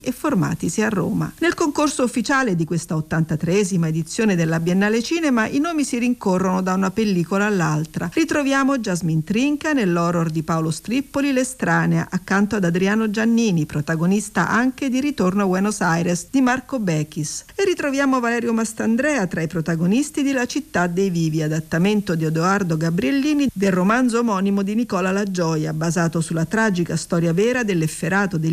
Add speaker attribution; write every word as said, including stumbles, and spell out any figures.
Speaker 1: e formatisi a Roma. Nel concorso ufficiale di questa ottantatreesima edizione della Biennale Cinema i nomi si rincorrono da una pellicola all'altra. Ritroviamo Jasmine Trinca nell'horror di Paolo Strippoli L'estranea, accanto ad Adriano Giannini, protagonista anche di Ritorno a Buenos Aires di Marco Bechis, e ritroviamo Valerio Mastandrea tra i protagonisti di La città dei vivi, adattamento di Edoardo Gabriellini del romanzo omonimo di Nicola La Gioia, basato sulla tragica storia vera dell'efferato